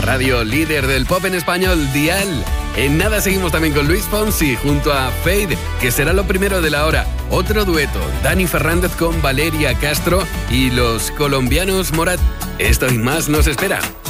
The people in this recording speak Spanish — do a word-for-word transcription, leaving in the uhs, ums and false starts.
radio líder del pop en español, Dial. En nada seguimos también con Luis Fonsi junto a Fade, que será lo primero de la hora. Otro dueto, Dani Fernández con Valeria Castro y los colombianos Morat. Esto y más nos espera.